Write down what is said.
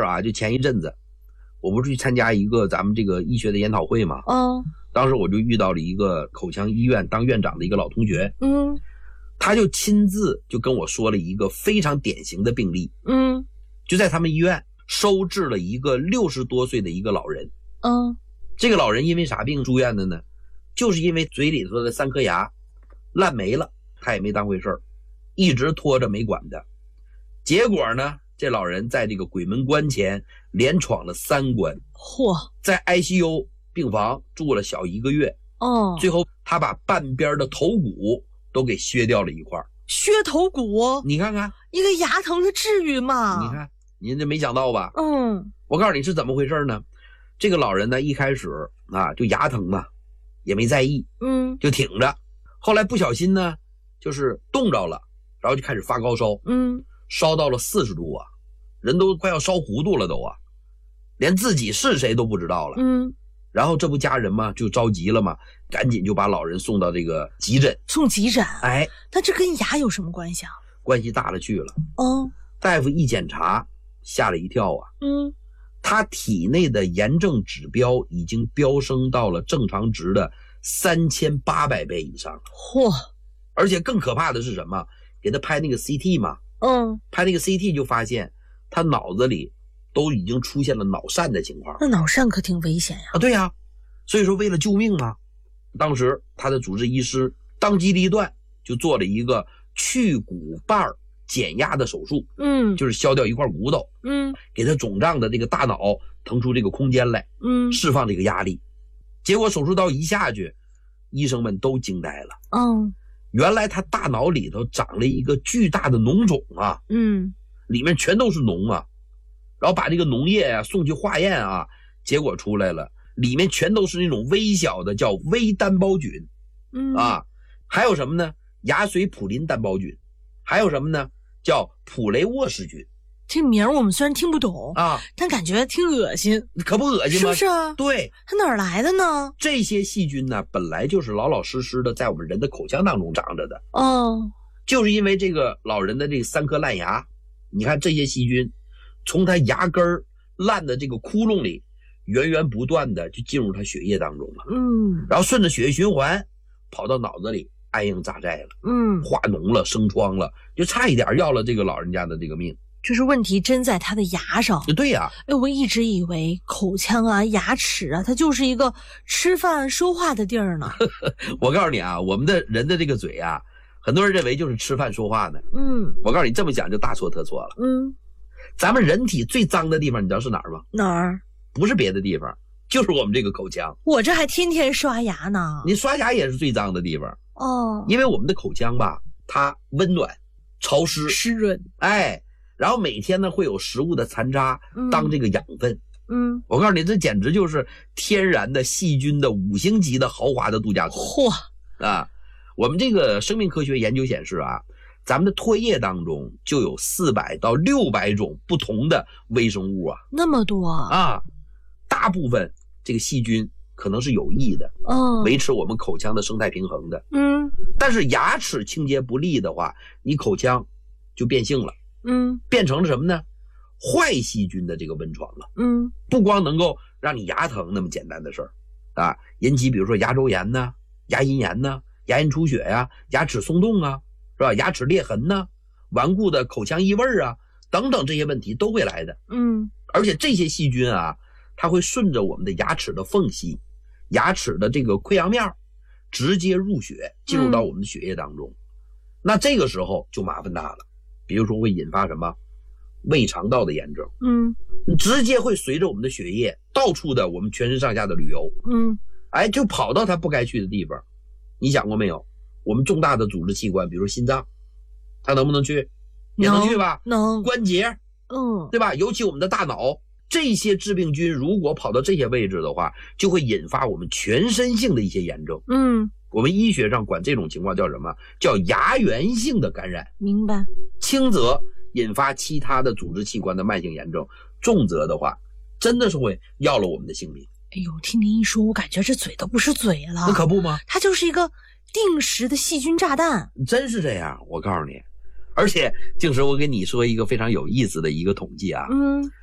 儿啊，就前一阵子，我不是去参加一个咱们这个医学的研讨会嘛，当时我就遇到了一个口腔医院当院长的一个老同学，他就亲自就跟我说了一个非常典型的病例，就在他们医院收治了一个60多岁的一个老人，这个老人因为啥病住院的呢？就是因为嘴里头的3颗牙烂没了，他也没当回事儿，一直拖着没管的。结果呢，这老人在这个鬼门关前连闯了3关，在 ICU 病房住了小1个月，最后他把半边的头骨都给削掉了一块。 削头骨？你看看， 一个牙疼它至于吗？ 你看，您这没想到吧？我告诉你是怎么回事呢？这个老人呢，一开始啊就牙疼嘛，也没在意，就挺着。后来不小心呢，就是冻着了，然后就开始发高烧，烧到了40度啊，人都快要烧糊涂了都啊，连自己是谁都不知道了。然后这不家人嘛就着急了嘛，赶紧就把老人送到这个急诊。 送急诊？ 哎， 那这跟牙有什么关系啊？ 关系大了去了。大夫一检查，吓了一跳啊。他体内的炎症指标已经飙升到了正常值的3800倍以上。而且更可怕的是什么？给他拍那个 CT 嘛，拍那个 CT 就发现他脑子里都已经出现了脑疝的情况。 那脑疝可挺危险呀。 对呀，所以说为了救命嘛，当时他的主治医师当机立断就做了一个去骨瓣减压的手术，就是削掉一块骨头，给他肿胀的这个大脑腾出这个空间来，释放这个压力。结果手术刀一下去，医生们都惊呆了。原来他大脑里头长了一个巨大的脓肿啊，里面全都是脓啊。然后把这个脓液啊送去化验啊，结果出来了，里面全都是那种微小的叫微单胞菌，还有什么呢？牙髓普林单胞菌，还有什么呢？叫普雷沃氏菌。 这名我们虽然听不懂啊，但感觉挺恶心。 可不恶心吗？ 是不是啊？ 对， 它哪儿来的呢？ 这些细菌呢，本来就是老老实实的在我们人的口腔当中长着的。就是因为这个老人的这3颗烂牙，你看这些细菌从他牙根烂的这个窟窿里源源不断的就进入他血液当中了，然后顺着血液循环跑到脑子里安营扎寨了，化脓了，生疮了，就差一点要了这个老人家的这个命。 就是问题真在他的牙上。 对呀。 我一直以为口腔啊牙齿啊它就是一个吃饭说话的地儿呢。 我告诉你啊，我们的人的这个嘴啊，很多人认为就是吃饭说话呢。我告诉你，这么讲就大错特错了。咱们人体最脏的地方你知道是哪儿吗？ 哪儿？ 不是别的地方，就是我们这个口腔。 我这还天天刷牙呢。 你刷牙也是最脏的地方。因为我们的口腔吧，它温暖潮湿湿润， 然后每天呢会有食物的残渣当这个养分。我告诉你，这简直就是天然的细菌的5星级的豪华的度假村。我们这个生命科学研究显示啊，咱们的唾液当中就有400到600种不同的微生物啊， 那么多啊！大部分这个细菌可能是有益的，维持我们口腔的生态平衡的。但是牙齿清洁不力的话，你口腔就变性了，变成了什么呢？坏细菌的这个温床了。不光能够让你牙疼那么简单的事儿啊，引起比如说牙周炎呢、牙龈炎呢、牙龈出血呀、牙齿松动啊，是吧？牙齿裂痕呢、顽固的口腔异味啊等等，这些问题都会来的。而且这些细菌啊，它会顺着我们的牙齿的缝隙、牙齿的这个溃疡面直接入血，进入到我们的血液当中。那这个时候就麻烦大了，比如说会引发什么胃肠道的炎症，直接会随着我们的血液到处的我们全身上下的旅游，就跑到它不该去的地方。你想过没有？我们重大的组织器官，比如心脏，它能不能去？也能去吧？ 能。 关节，对吧？尤其我们的大脑，这些致病菌如果跑到这些位置的话，就会引发我们全身性的一些炎症。我们医学上管这种情况叫什么？叫牙源性的感染。 明白。 轻则引发其他的组织器官的慢性炎症，重则的话真的是会要了我们的性命。 哎呦，听您一说，我感觉这嘴都不是嘴了。 那可不吗？ 它就是一个定时的细菌炸弹。 真是这样，我告诉你。而且静石，我给你说一个非常有意思的一个统计啊。